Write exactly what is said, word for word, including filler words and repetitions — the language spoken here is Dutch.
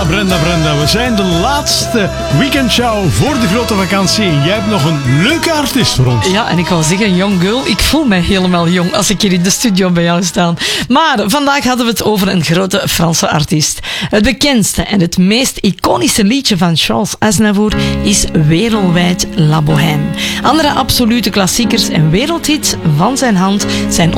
Brenda, Brenda. We zijn de laatste weekendshow voor de grote vakantie. En jij hebt nog een leuke artiest voor ons. Ja, en ik wou zeggen, young girl, ik voel mij helemaal jong als ik hier in de studio bij jou sta. Maar vandaag hadden we het over een grote Franse artiest. Het bekendste en het meest iconische liedje van Charles Aznavour is wereldwijd La Bohème. Andere absolute klassiekers en wereldhits van zijn hand zijn